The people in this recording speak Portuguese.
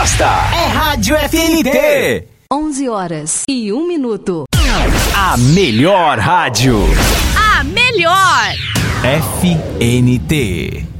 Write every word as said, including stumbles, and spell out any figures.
gosta é Rádio F N T. onze horas e um minuto. A melhor rádio. A melhor. F N T.